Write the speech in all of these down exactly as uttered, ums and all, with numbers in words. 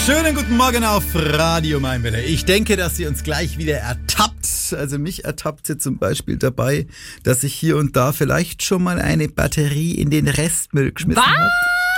Schönen guten Morgen auf Radio Mainwelle. Ich denke, dass sie uns gleich wieder ertappt. Also mich ertappt sie zum Beispiel dabei, dass ich hier und da vielleicht schon mal eine Batterie in den Restmüll geschmissen habe.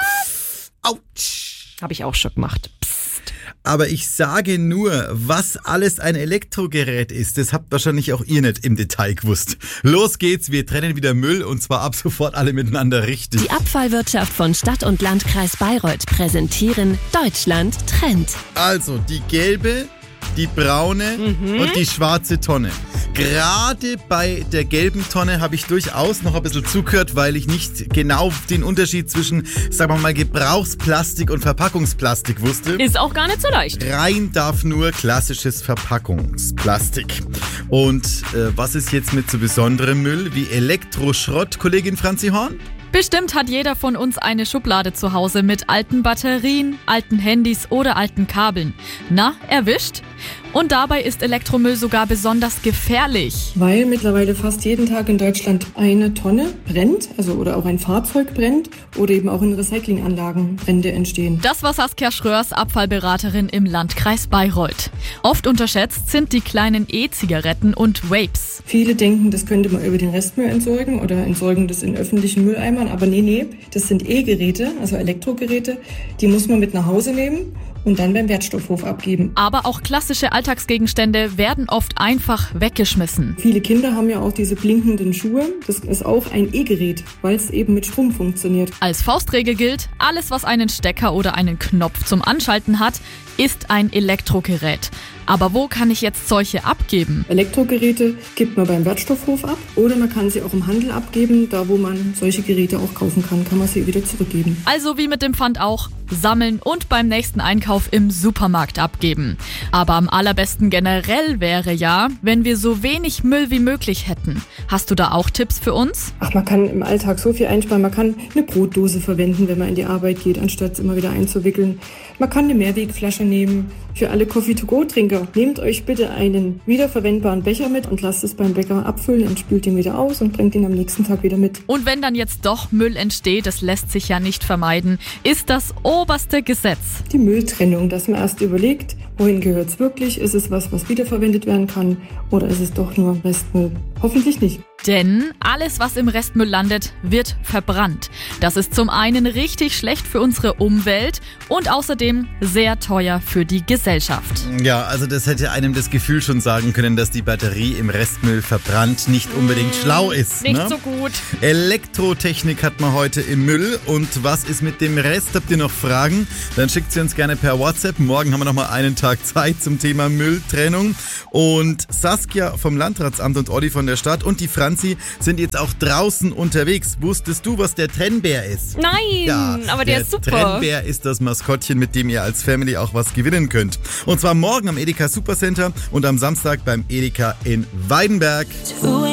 Autsch. Habe ich auch schon gemacht. Psst. Aber ich sage nur, was alles ein Elektrogerät ist, das habt wahrscheinlich auch ihr nicht im Detail gewusst. Los geht's, wir trennen wieder Müll und zwar ab sofort alle miteinander richtig. Die Abfallwirtschaft von Stadt und Landkreis Bayreuth präsentieren Deutschland trennt. Also die gelbe, die braune mhm. und die schwarze Tonne. Gerade bei der gelben Tonne habe ich durchaus noch ein bisschen zugehört, weil ich nicht genau den Unterschied zwischen, sagen wir mal, Gebrauchsplastik und Verpackungsplastik wusste. Ist auch gar nicht so leicht. Rein darf nur klassisches Verpackungsplastik. Und äh, was ist jetzt mit so besonderem Müll wie Elektroschrott, Kollegin Franzi Horn? Bestimmt hat jeder von uns eine Schublade zu Hause mit alten Batterien, alten Handys oder alten Kabeln. Na, erwischt? Und dabei ist Elektromüll sogar besonders gefährlich. Weil mittlerweile fast jeden Tag in Deutschland eine Tonne brennt, also oder auch ein Fahrzeug brennt oder eben auch in Recyclinganlagen Brände entstehen. Das war Saskia Schröers, Abfallberaterin im Landkreis Bayreuth. Oft unterschätzt sind die kleinen E-Zigaretten und Vapes. Viele denken, das könnte man über den Restmüll entsorgen oder entsorgen das in öffentlichen Mülleimern, aber nee, nee, das sind E-Geräte, also Elektrogeräte, die muss man mit nach Hause nehmen und dann beim Wertstoffhof abgeben. Aber auch klassische Alltagsgegenstände werden oft einfach weggeschmissen. Viele Kinder haben ja auch diese blinkenden Schuhe. Das ist auch ein E-Gerät, weil es eben mit Strom funktioniert. Als Faustregel gilt, alles was einen Stecker oder einen Knopf zum Anschalten hat, ist ein Elektrogerät. Aber wo kann ich jetzt solche abgeben? Elektrogeräte gibt man beim Wertstoffhof ab oder man kann sie auch im Handel abgeben. Da, wo man solche Geräte auch kaufen kann, kann man sie wieder zurückgeben. Also wie mit dem Pfand auch, sammeln und beim nächsten Einkauf im Supermarkt abgeben. Aber am allerbesten generell wäre ja, wenn wir so wenig Müll wie möglich hätten. Hast du da auch Tipps für uns? Ach, man kann im Alltag so viel einsparen. Man kann eine Brotdose verwenden, wenn man in die Arbeit geht, anstatt es immer wieder einzuwickeln. Man kann eine Mehrwegflasche nehmen. Für alle Coffee-to-go-Trinker, nehmt euch bitte einen wiederverwendbaren Becher mit und lasst es beim Bäcker abfüllen und spült ihn wieder aus und bringt ihn am nächsten Tag wieder mit. Und wenn dann jetzt doch Müll entsteht, das lässt sich ja nicht vermeiden, ist das oberste Gesetz. Die Mülltrennung, dass man erst überlegt, wohin gehört es wirklich? Ist es was, was wiederverwendet werden kann oder ist es doch nur Restmüll? Hoffentlich nicht. Denn alles, was im Restmüll landet, wird verbrannt. Das ist zum einen richtig schlecht für unsere Umwelt und außerdem sehr teuer für die Gesellschaft. Ja, also das hätte einem das Gefühl schon sagen können, dass die Batterie im Restmüll verbrannt nicht unbedingt mmh, schlau ist. Nicht ne? so gut. Elektrotechnik hat man heute im Müll. Und was ist mit dem Rest? Habt ihr noch Fragen? Dann schickt sie uns gerne per WhatsApp. Morgen haben wir noch mal einen Tag Zeit zum Thema Mülltrennung. Und Saskia vom Landratsamt und Olli von der Stadt und die Franzi sind jetzt auch draußen unterwegs. Wusstest du, was der Trennbär ist? Nein, ja, aber der, der ist super. Der Trennbär ist das Maskottchen, mit dem ihr als Family auch was gewinnen könnt. Und zwar morgen am Edeka Supercenter und am Samstag beim Edeka in Weidenberg.